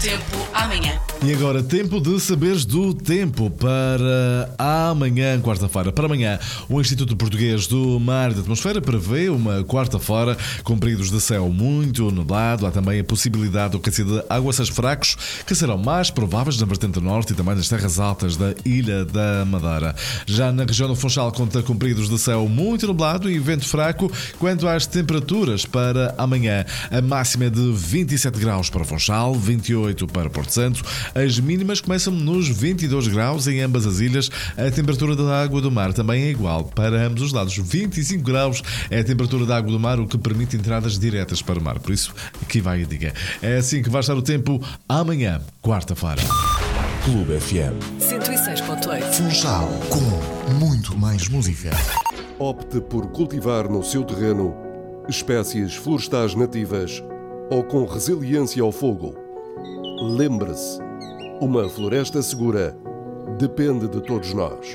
tempo amanhã. E agora, tempo de saberes do tempo para amanhã, quarta-feira. Para amanhã, o Instituto Português do Mar e da Atmosfera prevê uma quarta-feira com períodos de céu muito nublado. Há também a possibilidade de ocorrência de aguaceiros fracos, que serão mais prováveis na vertente norte e também nas terras altas da Ilha da Madeira. Já na região do Funchal, conta com períodos de céu muito nublado e vento fraco. Quanto às temperaturas para amanhã, a máxima é de 27 graus para Funchal, 28 para Porto Santo. As mínimas começam nos 22 graus em ambas as ilhas. A temperatura da água do mar também é igual para ambos os lados. 25 graus é a temperatura da água do mar, o que permite entradas diretas para o mar. Por isso, aqui vai a dica. É assim que vai estar o tempo amanhã, quarta-feira. Clube FM 106.8. Funchal, com muito mais música. Opte por cultivar no seu terreno espécies florestais nativas ou com resiliência ao fogo. Lembre-se, uma floresta segura depende de todos nós.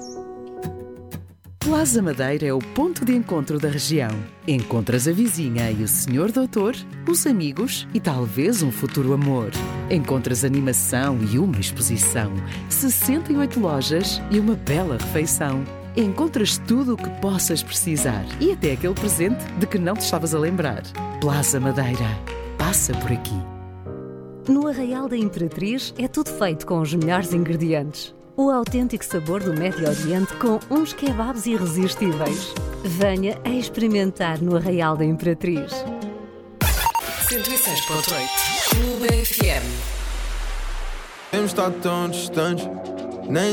Plaza Madeira é o ponto de encontro da região. Encontras a vizinha e o senhor doutor, os amigos e talvez um futuro amor. Encontras animação e uma exposição, 68 lojas e uma bela refeição. Encontras tudo o que possas precisar e até aquele presente de que não te estavas a lembrar. Plaza Madeira. Passa por aqui. No Arraial da Imperatriz é tudo feito com os melhores ingredientes. O autêntico sabor do Médio Oriente com uns kebabs irresistíveis. Venha a experimentar no Arraial da Imperatriz. 106.8. Clube FM. Podemos estar tão distantes, nem